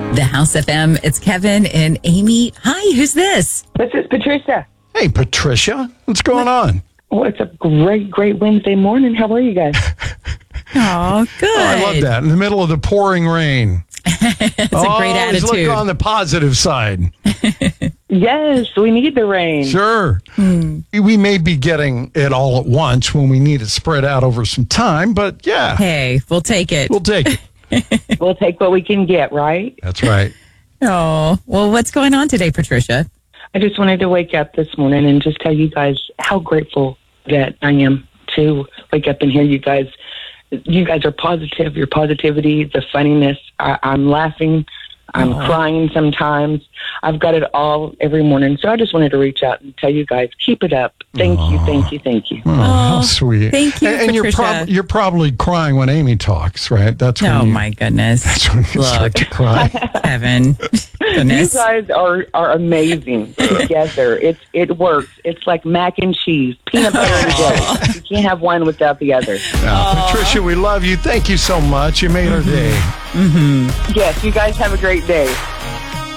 The House FM. It's Kevin and Amy. Hi, who's this? This is Patricia. Hey, Patricia. What's going on? Oh, it's a great Wednesday morning. How are you guys? Oh, good. Oh, I love that. In the middle of the pouring rain. It's a great Always attitude. look on the positive side. Yes, we need the rain. Sure. We may be getting it all at once when we need it spread out over some time, but yeah, Hey, we'll take it. we'll take it. We'll take what we can get, right? That's right. Oh, well, what's going on today, Patricia? I just wanted to wake up this morning and just tell you guys how grateful that I am to wake up and hear you guys. You guys are positive. Your positivity, the funniness. I'm laughing. I'm crying sometimes. I've got it all every morning. So I just wanted to reach out and tell you guys, keep it up. Thank you. Oh, how sweet. Thank you, and Patricia. you're probably crying when Amy talks, right? That's when Oh, you, my goodness. That's when you start to cry. Kevin. You Goodness. guys are amazing together. It works. It's like mac and cheese, peanut butter and jelly. You can't have one without the other. Patricia, we love you. Thank you so much. You made our day. Yes, you guys have a great day.